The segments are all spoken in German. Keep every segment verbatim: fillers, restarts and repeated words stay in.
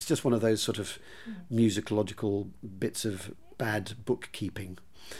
just one of those sort of musicological bits of bad bookkeeping.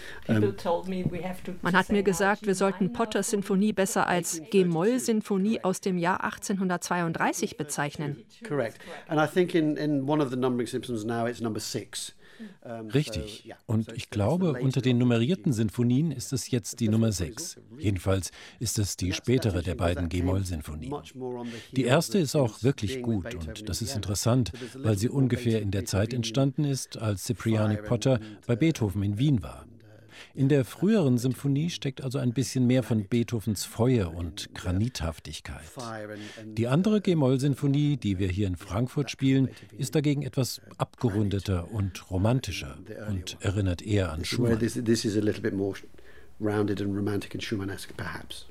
Man hat mir gesagt, wir sollten Potters Sinfonie besser als G-Moll-Sinfonie aus dem Jahr achtzehnhundertzweiunddreißig bezeichnen. Correct. And I think in, in one of the numbering systems now it's number six. Richtig. Und ich glaube, unter den nummerierten Sinfonien ist es jetzt die Nummer sechs. Jedenfalls ist es die spätere der beiden G-Moll-Sinfonien. Die erste ist auch wirklich gut und das ist interessant, weil sie ungefähr in der Zeit entstanden ist, als Cipriani Potter bei Beethoven in Wien war. In der früheren Symphonie steckt also ein bisschen mehr von Beethovens Feuer und Granithaftigkeit. Die andere G-Moll-Sinfonie, die wir hier in Frankfurt spielen, ist dagegen etwas abgerundeter und romantischer und erinnert eher an Schumann. This is a little bit more rounded and romantic and Schumannesque, perhaps.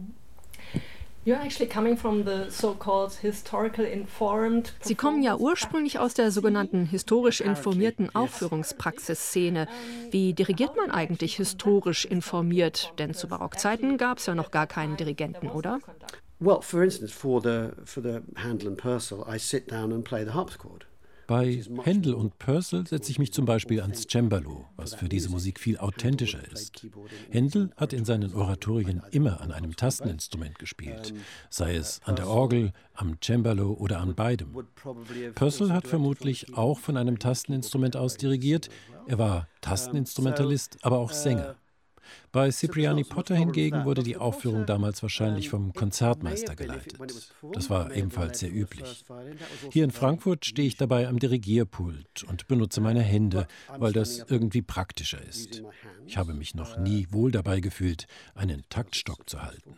Sie kommen ja ursprünglich aus der sogenannten historisch informierten Aufführungspraxisszene. Wie dirigiert man eigentlich historisch informiert? Denn zu Barockzeiten gab es ja noch gar keinen Dirigenten, oder? Well, for instance, for the for the Handel and Purcell, I sit down and play the harpsichord. Bei Händel und Purcell setze ich mich zum Beispiel ans Cembalo, was für diese Musik viel authentischer ist. Händel hat in seinen Oratorien immer an einem Tasteninstrument gespielt, sei es an der Orgel, am Cembalo oder an beidem. Purcell hat vermutlich auch von einem Tasteninstrument aus dirigiert. Er war Tasteninstrumentalist, aber auch Sänger. Bei Cipriani Potter hingegen wurde die Aufführung damals wahrscheinlich vom Konzertmeister geleitet. Das war ebenfalls sehr üblich. Hier in Frankfurt stehe ich dabei am Dirigierpult und benutze meine Hände, weil das irgendwie praktischer ist. Ich habe mich noch nie wohl dabei gefühlt, einen Taktstock zu halten.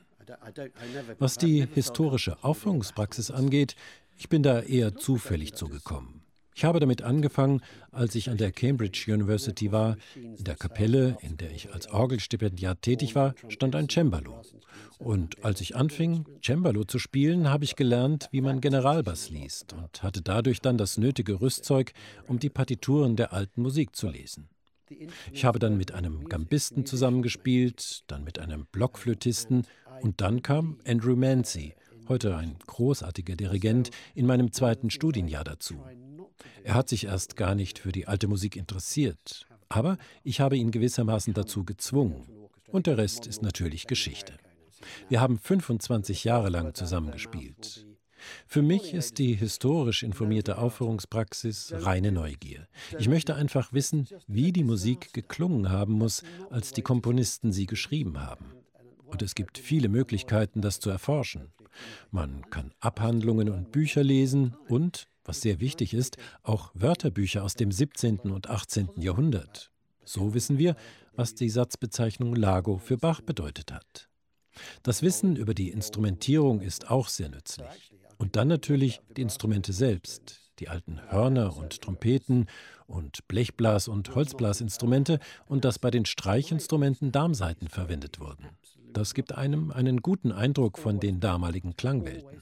Was die historische Aufführungspraxis angeht, ich bin da eher zufällig zugekommen. Ich habe damit angefangen, als ich an der Cambridge University war. In der Kapelle, in der ich als Orgelstipendiat tätig war, stand ein Cembalo. Und als ich anfing, Cembalo zu spielen, habe ich gelernt, wie man Generalbass liest und hatte dadurch dann das nötige Rüstzeug, um die Partituren der alten Musik zu lesen. Ich habe dann mit einem Gambisten zusammengespielt, dann mit einem Blockflötisten und dann kam Andrew Mancy, heute ein großartiger Dirigent, in meinem zweiten Studienjahr dazu. Er hat sich erst gar nicht für die alte Musik interessiert, aber ich habe ihn gewissermaßen dazu gezwungen. Und der Rest ist natürlich Geschichte. Wir haben fünfundzwanzig Jahre lang zusammengespielt. Für mich ist die historisch informierte Aufführungspraxis reine Neugier. Ich möchte einfach wissen, wie die Musik geklungen haben muss, als die Komponisten sie geschrieben haben. Und es gibt viele Möglichkeiten, das zu erforschen. Man kann Abhandlungen und Bücher lesen und, was sehr wichtig ist, auch Wörterbücher aus dem siebzehnten und achtzehnten Jahrhundert. So wissen wir, was die Satzbezeichnung Lago für Bach bedeutet hat. Das Wissen über die Instrumentierung ist auch sehr nützlich. Und dann natürlich die Instrumente selbst, die alten Hörner und Trompeten und Blechblas- und Holzblasinstrumente und dass bei den Streichinstrumenten Darmsaiten verwendet wurden. Das gibt einem einen guten Eindruck von den damaligen Klangwelten.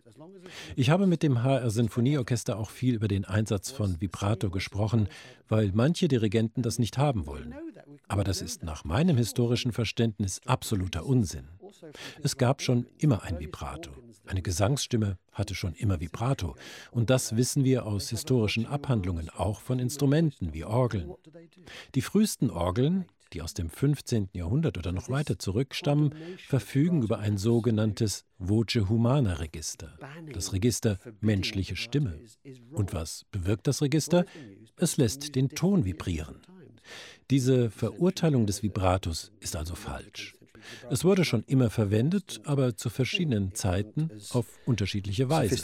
Ich habe mit dem H R-Sinfonieorchester auch viel über den Einsatz von Vibrato gesprochen, weil manche Dirigenten das nicht haben wollen. Aber das ist nach meinem historischen Verständnis absoluter Unsinn. Es gab schon immer ein Vibrato. Eine Gesangsstimme hatte schon immer Vibrato. Und das wissen wir aus historischen Abhandlungen, auch von Instrumenten wie Orgeln. Die frühesten Orgeln, die aus dem fünfzehnten Jahrhundert oder noch weiter zurückstammen, verfügen über ein sogenanntes Voce Humana Register, das Register menschliche Stimme. Und was bewirkt das Register? Es lässt den Ton vibrieren. Diese Verurteilung des Vibratos ist also falsch. Es wurde schon immer verwendet, aber zu verschiedenen Zeiten auf unterschiedliche Weise.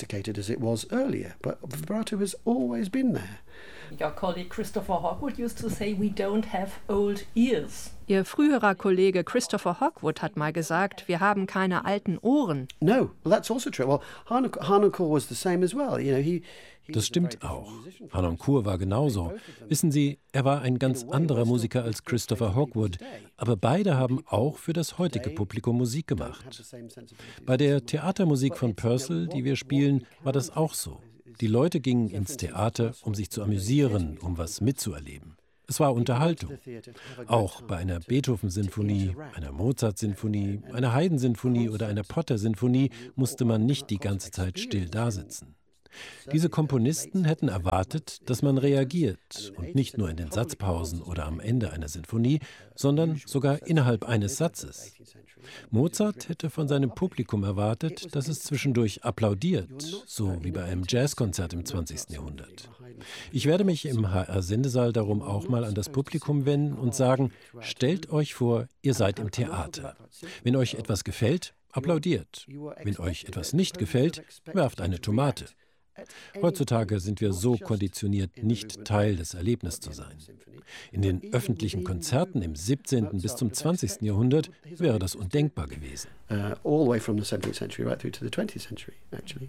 Your colleague Christopher Hogwood used to say, we don't have old ears. Ihr früherer Kollege Christopher Hogwood hat mal gesagt, wir haben keine alten Ohren. No, well, that's also true. Well, Harnoncourt was the same as well. You know, he Das stimmt auch. Harnoncourt war genauso. Wissen Sie, er war ein ganz anderer Musiker als Christopher Hogwood, aber beide haben auch für das heutige Publikum Musik gemacht. Bei der Theatermusik von Purcell, die wir spielen, war das auch so. Die Leute gingen ins Theater, um sich zu amüsieren, um was mitzuerleben. Es war Unterhaltung. Auch bei einer Beethoven-Sinfonie, einer Mozart-Sinfonie, einer Haydn-Sinfonie oder einer Potter-Sinfonie musste man nicht die ganze Zeit still dasitzen. Diese Komponisten hätten erwartet, dass man reagiert und nicht nur in den Satzpausen oder am Ende einer Sinfonie, sondern sogar innerhalb eines Satzes. Mozart hätte von seinem Publikum erwartet, dass es zwischendurch applaudiert, so wie bei einem Jazzkonzert im zwanzigsten Jahrhundert. Ich werde mich im H R-Sendesaal darum auch mal an das Publikum wenden und sagen, stellt euch vor, ihr seid im Theater. Wenn euch etwas gefällt, applaudiert. Wenn euch etwas nicht gefällt, werft eine Tomate. Heutzutage sind wir so konditioniert, nicht Teil des Erlebnisses zu sein. In den öffentlichen Konzerten im siebzehnten bis zum zwanzigsten Jahrhundert wäre das undenkbar gewesen. Uh, all the way from the seventeenth century right through to the twentieth century, actually.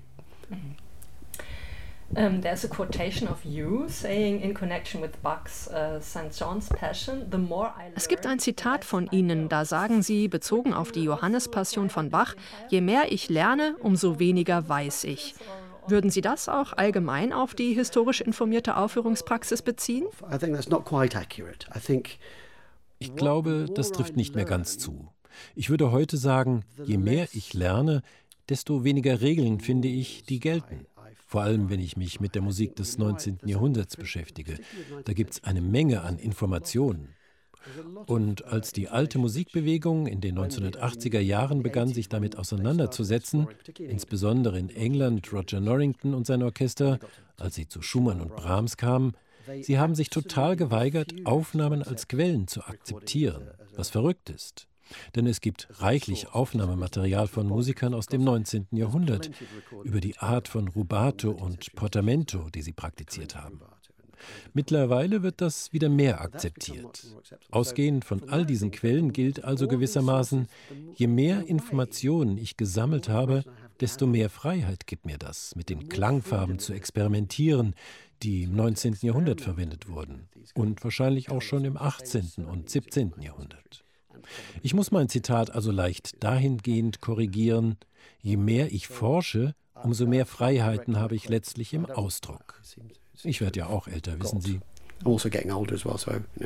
Um, there's a quotation of you saying in connection with Bach's uh, Sankt John's Passion, the more I learn, Es gibt ein Zitat von Ihnen, da sagen Sie, bezogen auf die Johannespassion von Bach, je mehr ich lerne, umso weniger weiß ich. Würden Sie das auch allgemein auf die historisch informierte Aufführungspraxis beziehen? I think that's not quite accurate. I think Ich glaube, das trifft nicht mehr ganz zu. Ich würde heute sagen, je mehr ich lerne, desto weniger Regeln finde ich, die gelten. Vor allem, wenn ich mich mit der Musik des neunzehnten Jahrhunderts beschäftige. Da gibt es eine Menge an Informationen. Und als die alte Musikbewegung in den neunzehnhundertachtziger Jahren begann, sich damit auseinanderzusetzen, insbesondere in England Roger Norrington und sein Orchester, als sie zu Schumann und Brahms kamen, sie haben sich total geweigert, Aufnahmen als Quellen zu akzeptieren, was verrückt ist. Denn es gibt reichlich Aufnahmematerial von Musikern aus dem neunzehnten Jahrhundert über die Art von Rubato und Portamento, die sie praktiziert haben. Mittlerweile wird das wieder mehr akzeptiert. Ausgehend von all diesen Quellen gilt also gewissermaßen, je mehr Informationen ich gesammelt habe, desto mehr Freiheit gibt mir das, mit den Klangfarben zu experimentieren, die im neunzehnten Jahrhundert verwendet wurden und wahrscheinlich auch schon im achtzehnten und siebzehnten Jahrhundert. Ich muss mein Zitat also leicht dahingehend korrigieren, je mehr ich forsche, umso mehr Freiheiten habe ich letztlich im Ausdruck. Ich werde ja auch älter, wissen Sie. I'm also getting older as well, so, you know.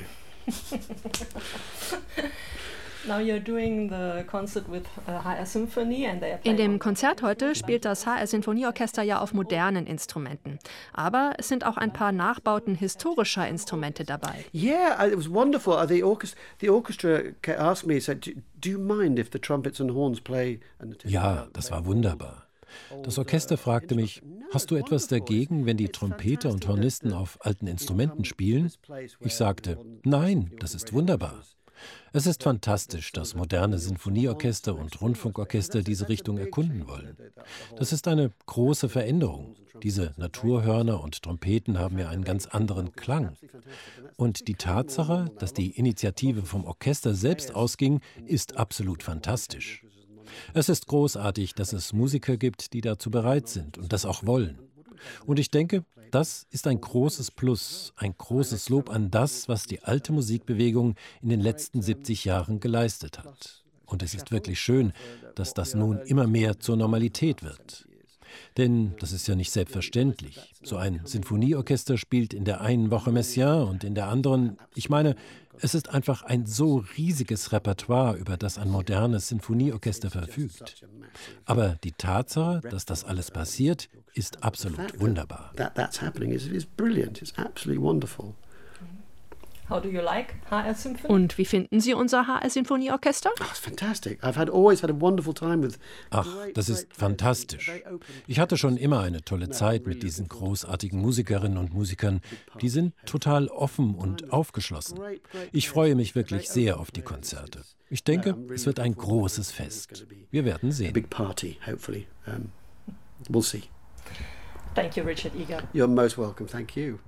Now you're doing the concert with uh, H R Symphony and they are In playing dem Konzert heute spielt das H R-Sinfonieorchester ja auf modernen Instrumenten. Aber es sind auch ein paar Nachbauten historischer Instrumente dabei. Yeah, it was wonderful. Uh, The orchestra, the orchestra ca- asked me, said, "Do do you mind if the trumpets and horns play?" And the Ja, das war wunderbar. Das Orchester fragte mich, hast du etwas dagegen, wenn die Trompeter und Hornisten auf alten Instrumenten spielen? Ich sagte, nein, das ist wunderbar. Es ist fantastisch, dass moderne Sinfonieorchester und Rundfunkorchester diese Richtung erkunden wollen. Das ist eine große Veränderung. Diese Naturhörner und Trompeten haben ja einen ganz anderen Klang. Und die Tatsache, dass die Initiative vom Orchester selbst ausging, ist absolut fantastisch. Es ist großartig, dass es Musiker gibt, die dazu bereit sind und das auch wollen. Und ich denke, das ist ein großes Plus, ein großes Lob an das, was die alte Musikbewegung in den letzten siebzig Jahren geleistet hat. Und es ist wirklich schön, dass das nun immer mehr zur Normalität wird. Denn das ist ja nicht selbstverständlich. So ein Sinfonieorchester spielt in der einen Woche Messiaen und in der anderen, ich meine, es ist einfach ein so riesiges Repertoire, über das ein modernes Sinfonieorchester verfügt. Aber die Tatsache, dass das alles passiert, ist absolut wunderbar. That that's happening is is brilliant. It's absolutely wonderful. How do you like H R Symphony? Und wie finden Sie unser H R-Sinfonieorchester? Oh, it's fantastic. I've had always had a wonderful time with. Ach, das ist fantastisch. Ich hatte schon immer eine tolle Zeit mit diesen großartigen Musikerinnen und Musikern. Die sind total offen und aufgeschlossen. Ich freue mich wirklich sehr auf die Konzerte. Ich denke, es wird ein großes Fest. Wir werden A sehen. big party, hopefully. Um, we'll see. Thank you, Richard Eager. You're most welcome. Thank you.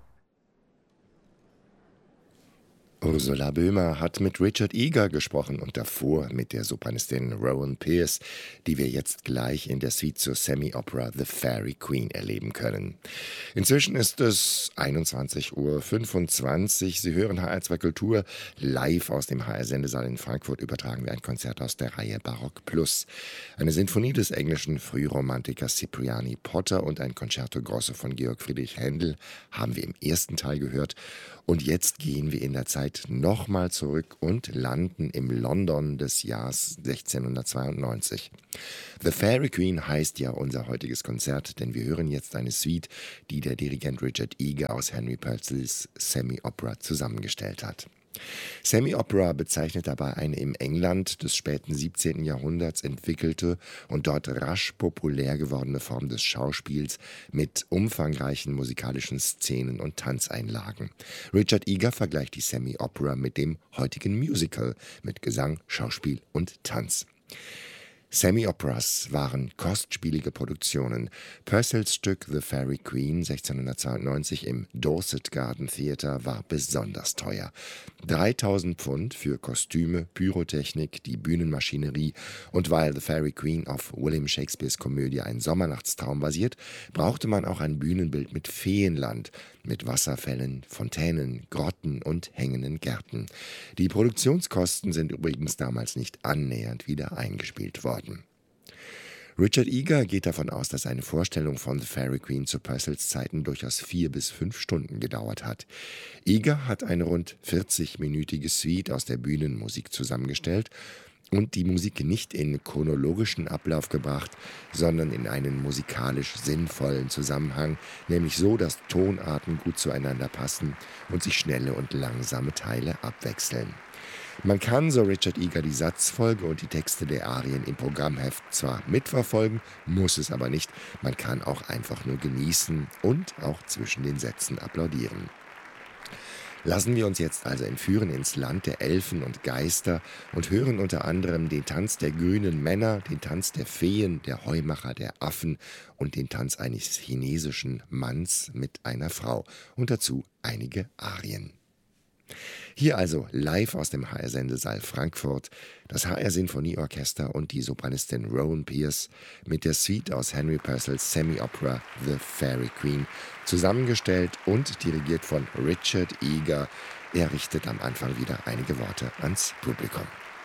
Ursula Böhmer hat mit Richard Eager gesprochen und davor mit der Sopranistin Rowan Pierce, die wir jetzt gleich in der Suite zur Semi-Opera The Fairy Queen erleben können. Inzwischen ist es einundzwanzig Uhr fünfundzwanzig. Sie hören H R zwei Kultur live aus dem H R-Sendesaal in Frankfurt. Übertragen wir ein Konzert aus der Reihe Barock Plus. Eine Sinfonie des englischen Frühromantikers Cipriani Potter und ein Concerto Grosso von Georg Friedrich Händel haben wir im ersten Teil gehört. Und jetzt gehen wir in der Zeit Zeit nochmal zurück und landen im London des Jahres sechzehnhundertzweiundneunzig. The Fairy Queen heißt ja unser heutiges Konzert, denn wir hören jetzt eine Suite, die der Dirigent Richard Eager aus Henry Purcells Semi-Opera zusammengestellt hat. Semi-Opera bezeichnet dabei eine im England des späten siebzehnten Jahrhunderts entwickelte und dort rasch populär gewordene Form des Schauspiels mit umfangreichen musikalischen Szenen und Tanzeinlagen. Richard Eager vergleicht die Semi-Opera mit dem heutigen Musical, mit Gesang, Schauspiel und Tanz. Semi-Operas waren kostspielige Produktionen. Purcells Stück The Fairy Queen sechzehnhundertzweiundneunzig im Dorset Garden Theatre war besonders teuer. dreitausend Pfund für Kostüme, Pyrotechnik, die Bühnenmaschinerie, und weil The Fairy Queen auf William Shakespeares Komödie Ein Sommernachtstraum basiert, brauchte man auch ein Bühnenbild mit Feenland, mit Wasserfällen, Fontänen, Grotten und hängenden Gärten. Die Produktionskosten sind übrigens damals nicht annähernd wieder eingespielt worden. Richard Eager geht davon aus, dass eine Vorstellung von The Fairy Queen zu Purcells Zeiten durchaus vier bis fünf Stunden gedauert hat. Eager hat eine rund vierzigminütige Suite aus der Bühnenmusik zusammengestellt und die Musik nicht in chronologischen Ablauf gebracht, sondern in einen musikalisch sinnvollen Zusammenhang, nämlich so, dass Tonarten gut zueinander passen und sich schnelle und langsame Teile abwechseln. Man kann, so Richard Eager, die Satzfolge und die Texte der Arien im Programmheft zwar mitverfolgen, muss es aber nicht. Man kann auch einfach nur genießen und auch zwischen den Sätzen applaudieren. Lassen wir uns jetzt also entführen ins Land der Elfen und Geister und hören unter anderem den Tanz der grünen Männer, den Tanz der Feen, der Heumacher, der Affen und den Tanz eines chinesischen Manns mit einer Frau und dazu einige Arien. Hier also live aus dem H R-Sendesaal Frankfurt das H R-Sinfonieorchester und die Sopranistin Rowan Pierce mit der Suite aus Henry Purcells Semi-Opera The Fairy Queen, zusammengestellt und dirigiert von Richard Eager. Er richtet am Anfang wieder einige Worte ans Publikum.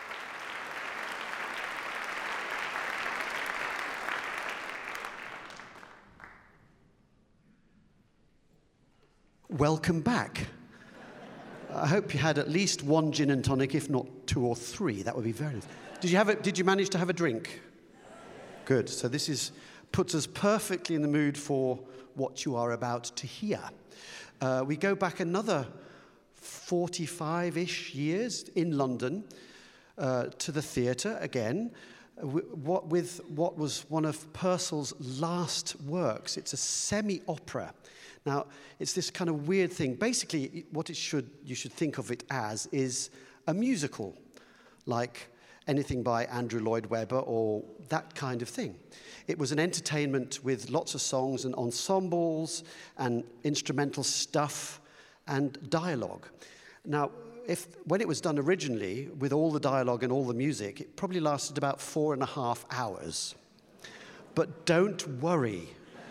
Welcome back. I hope you had at least one gin and tonic, if not two or three. That would be very nice. Did you have a, Did you manage to have a drink? Good. So this is puts us perfectly in the mood for what you are about to hear. Uh, we go back another forty-five-ish years in London uh, to the theatre again, what, with what was one of Purcell's last works. It's a semi-opera. Now, it's this kind of weird thing. Basically, what it should you should think of it as is a musical, like anything by Andrew Lloyd Webber or that kind of thing. It was an entertainment with lots of songs and ensembles and instrumental stuff and dialogue. Now, if when it was done originally, with all the dialogue and all the music, it probably lasted about four and a half hours. But don't worry.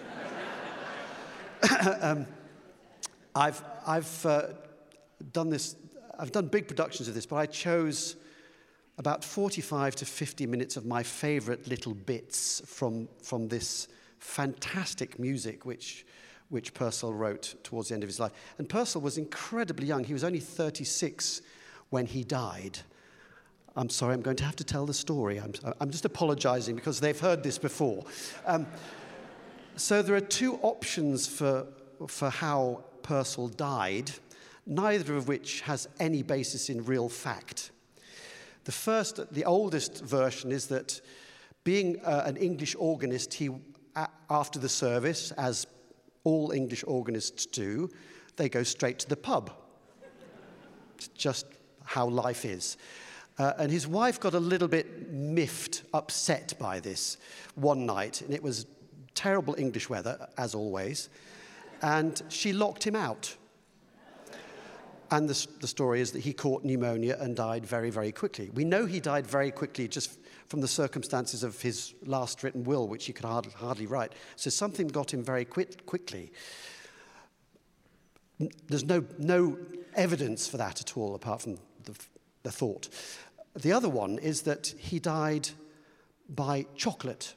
um, I've I've uh, done this. I've done big productions of this, but I chose about forty-five to fifty minutes of my favorite little bits from from this fantastic music, which which Purcell wrote towards the end of his life. And Purcell was incredibly young. He was only thirty-six when he died. I'm sorry, I'm going to have to tell the story. I'm I'm just apologizing because they've heard this before. Um, So there are two options for, for how Purcell died, neither of which has any basis in real fact. The first, the oldest version is that being uh, an English organist, he, a- after the service, as all English organists do, they go straight to the pub. It's just how life is. Uh, and his wife got a little bit miffed, upset by this one night, and it was terrible English weather, as always, and she locked him out. And the, the story is that he caught pneumonia and died very, very quickly. We know he died very quickly just from the circumstances of his last written will, which he could hardly, hardly write. So something got him very quick, quickly. There's no, no evidence for that at all, apart from the, the thought. The other one is that he died by chocolate.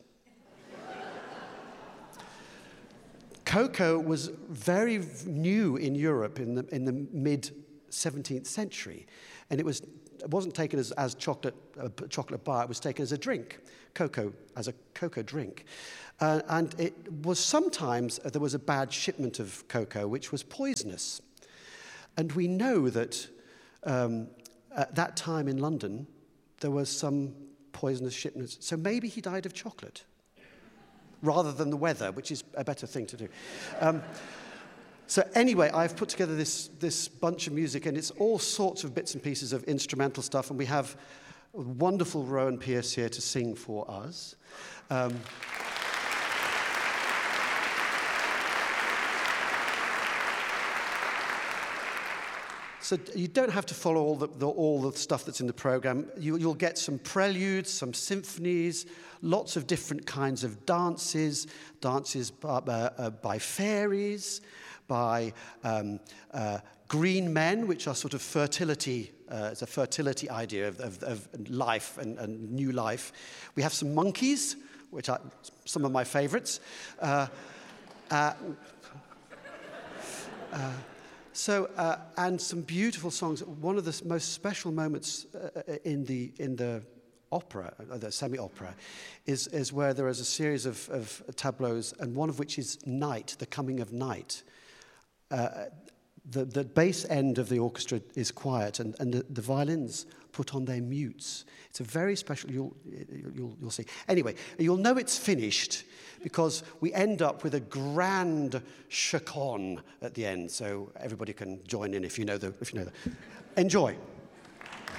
Cocoa was very new in Europe in the, in the mid seventeenth century. And it, was, it wasn't taken as, as chocolate, a chocolate bar, it was taken as a drink, cocoa, as a cocoa drink. Uh, and it was sometimes, uh, there was a bad shipment of cocoa, which was poisonous. And we know that um, at that time in London, there was some poisonous shipments. So maybe he died of chocolate, rather than the weather, which is a better thing to do. Um, so anyway, I've put together this, this bunch of music, and it's all sorts of bits and pieces of instrumental stuff, and we have wonderful Rowan Pierce here to sing for us. Um, So you don't have to follow all the, the, all the stuff that's in the program. You, you'll get some preludes, some symphonies, lots of different kinds of dances, dances by, uh, by fairies, by um, uh, green men, which are sort of fertility, uh, it's a fertility idea of, of, of life and, and new life. We have some monkeys, which are some of my favorites. Uh, uh, uh, So, uh, and some beautiful songs. One of the most special moments uh, in the in the opera, uh, the semi-opera, is is where there is a series of, of tableaus, and one of which is night, the coming of night. Uh, the the bass end of the orchestra is quiet, and, and the, the violins put on their mutes. It's a very special. You'll you'll you'll see. Anyway, you'll know it's finished because we end up with a grand chaconne at the end. So everybody can join in if you know the if you know the. Enjoy.